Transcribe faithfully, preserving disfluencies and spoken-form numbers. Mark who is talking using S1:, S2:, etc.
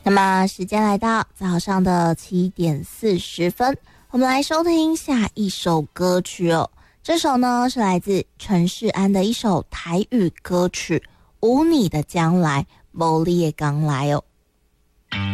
S1: 那么时间来到早上的七点四十分，我们来收听下一首歌曲哦。这首呢是来自陈世安的一首台语歌曲《无你的将来，没你的刚来》哦。